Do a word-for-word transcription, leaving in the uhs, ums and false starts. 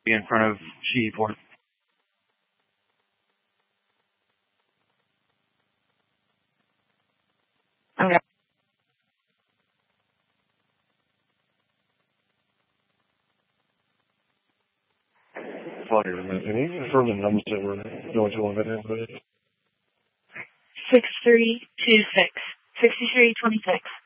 in front of G port. Okay. Funny, man. Can you confirm the numbers that we're going to limit in, please? Six three two six. Sixty three twenty six.